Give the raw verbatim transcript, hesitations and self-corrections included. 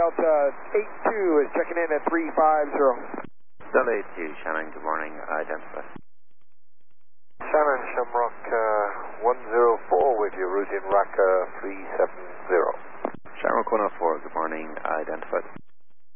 Delta eight two is checking in at three five zero. Delta eight two, Shannon, good morning, identify. Shannon, Shamrock uh, one zero four with your route in Raqqa three seven zero. Shamrock one oh four, good morning, identified.